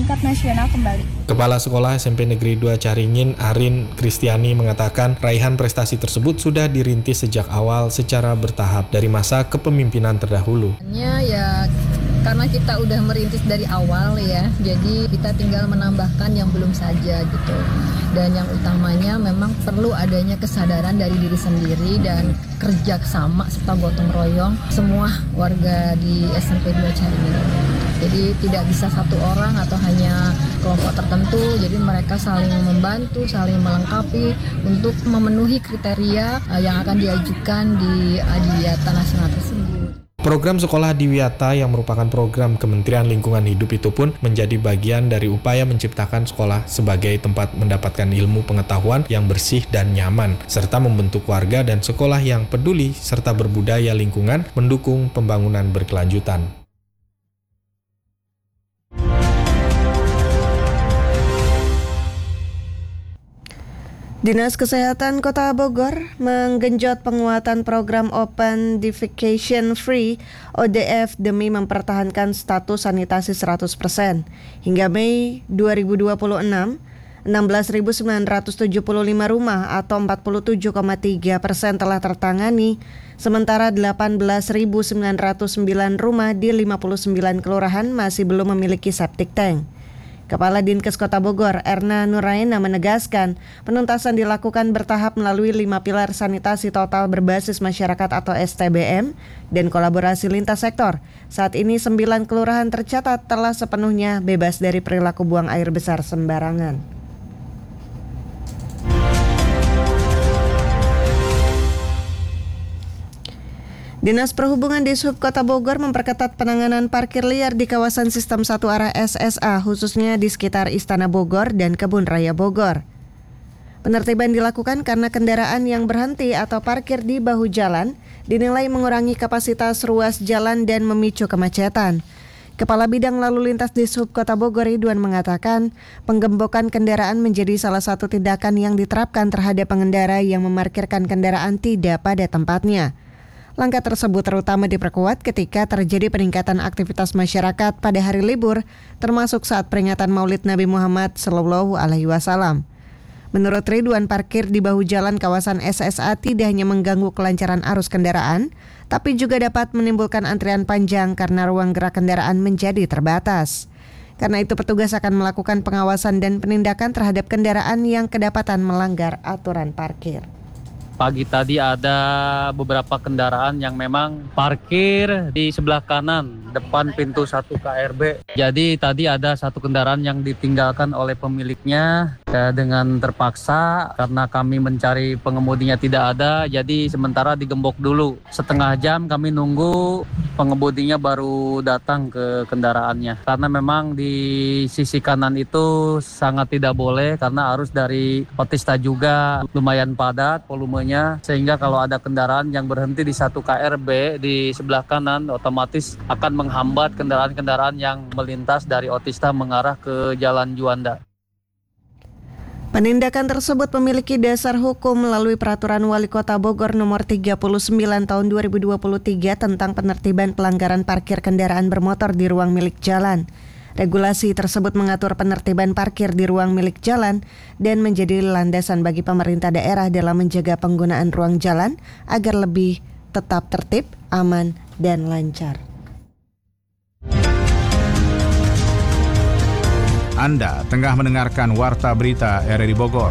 tingkat nasional kembali. Kepala Sekolah SMP Negeri 2 Caringin, Arin Kristiani mengatakan raihan prestasi tersebut sudah dirintis sejak awal secara bertahap dari masa kepemimpinan terdahulu. Ya karena kita udah merintis dari awal ya, jadi kita tinggal menambahkan yang belum saja gitu. Dan yang utamanya memang perlu adanya kesadaran dari diri sendiri dan kerja sama serta gotong royong semua warga di SMP 2 Caringin. Jadi tidak bisa satu orang atau hanya kelompok tertentu, jadi mereka saling membantu, saling melengkapi untuk memenuhi kriteria yang akan diajukan di Adiwiyata Nasional tersebut. Program Sekolah Adiwiyata yang merupakan program Kementerian Lingkungan Hidup itu pun menjadi bagian dari upaya menciptakan sekolah sebagai tempat mendapatkan ilmu pengetahuan yang bersih dan nyaman, serta membentuk warga dan sekolah yang peduli serta berbudaya lingkungan mendukung pembangunan berkelanjutan. Dinas Kesehatan Kota Bogor menggenjot penguatan program Open Defecation Free ODF demi mempertahankan status sanitasi 100%. Hingga Mei 2026, 16.975 rumah atau 47,3% telah tertangani, sementara 18.909 rumah di 59 kelurahan masih belum memiliki septic tank. Kepala Dinkes Kota Bogor, Erna Nuraina menegaskan, penuntasan dilakukan bertahap melalui 5 pilar sanitasi total berbasis masyarakat atau STBM dan kolaborasi lintas sektor. Saat ini 9 kelurahan tercatat telah sepenuhnya bebas dari perilaku buang air besar sembarangan. Dinas Perhubungan Dishub Kota Bogor memperketat penanganan parkir liar di kawasan sistem satu arah SSA, khususnya di sekitar Istana Bogor dan Kebun Raya Bogor. Penertiban dilakukan karena kendaraan yang berhenti atau parkir di bahu jalan dinilai mengurangi kapasitas ruas jalan dan memicu kemacetan. Kepala Bidang Lalu Lintas Dishub Kota Bogor Ridwan mengatakan, penggembokan kendaraan menjadi salah satu tindakan yang diterapkan terhadap pengendara yang memarkirkan kendaraan tidak pada tempatnya. Langkah tersebut terutama diperkuat ketika terjadi peningkatan aktivitas masyarakat pada hari libur, termasuk saat peringatan Maulid Nabi Muhammad SAW. Menurut Ridwan, parkir di bahu jalan kawasan SSA tidak hanya mengganggu kelancaran arus kendaraan, tapi juga dapat menimbulkan antrian panjang karena ruang gerak kendaraan menjadi terbatas. Karena itu petugas akan melakukan pengawasan dan penindakan terhadap kendaraan yang kedapatan melanggar aturan parkir. Pagi tadi ada beberapa kendaraan yang memang parkir di sebelah kanan depan pintu 1 KRB. Jadi tadi ada satu kendaraan yang ditinggalkan oleh pemiliknya dengan terpaksa karena kami mencari pengemudinya tidak ada. Jadi sementara digembok dulu. Setengah jam kami nunggu pengemudinya baru datang ke kendaraannya. Karena memang di sisi kanan itu sangat tidak boleh karena arus dari Otista juga lumayan padat volumenya. Sehingga kalau ada kendaraan yang berhenti di 1 KRB di sebelah kanan otomatis akan menghambat kendaraan-kendaraan yang melintas dari Otista mengarah ke Jalan Juanda. Penindakan tersebut memiliki dasar hukum melalui Peraturan Wali Kota Bogor Nomor 39 Tahun 2023 tentang penertiban pelanggaran parkir kendaraan bermotor di ruang milik jalan. Regulasi tersebut mengatur penertiban parkir di ruang milik jalan dan menjadi landasan bagi pemerintah daerah dalam menjaga penggunaan ruang jalan agar lebih tetap tertib, aman, dan lancar. Anda tengah mendengarkan Warta Berita RRI Bogor.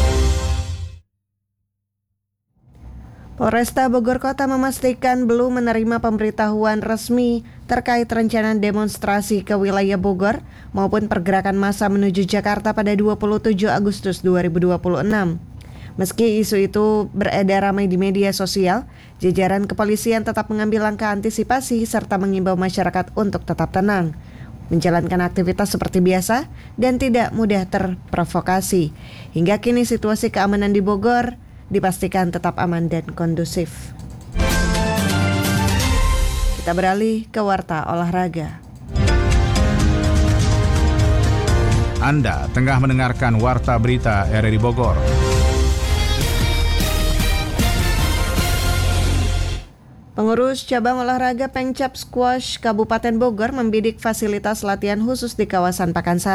Polresta Bogor Kota memastikan belum menerima pemberitahuan resmi terkait rencana demonstrasi ke wilayah Bogor maupun pergerakan massa menuju Jakarta pada 27 Agustus 2026. Meski isu itu beredar ramai di media sosial, jajaran kepolisian tetap mengambil langkah antisipasi serta mengimbau masyarakat untuk tetap tenang, menjalankan aktivitas seperti biasa, dan tidak mudah terprovokasi. Hingga kini situasi keamanan di Bogor dipastikan tetap aman dan kondusif. Kita beralih ke Warta Olahraga. Anda tengah mendengarkan Warta Berita RRI Bogor. Pengurus Cabang Olahraga Pengcap Squash Kabupaten Bogor membidik fasilitas latihan khusus di kawasan Pakansari.